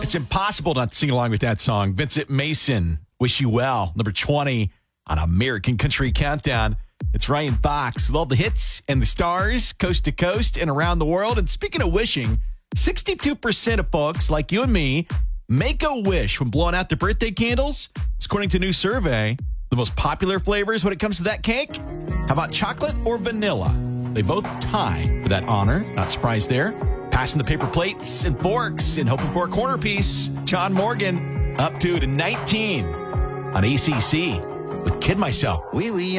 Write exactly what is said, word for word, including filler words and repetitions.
It's impossible not to sing along with that song. Vincent Mason, Wish You Well, number twenty on American Country Countdown. It's Ryan Fox with all the hits and the stars, coast to coast and around the world. And speaking of wishing, sixty-two percent of folks like you and me make a wish when blowing out their birthday candles. It's according to a new survey. The most popular flavors when it comes to that cake? How about chocolate or vanilla? They both tie for that honor. Not surprised there. Passing the paper plates and forks and hoping for a corner piece. John Morgan up two to nineteen on A C C with Kid Myself. Oui, oui.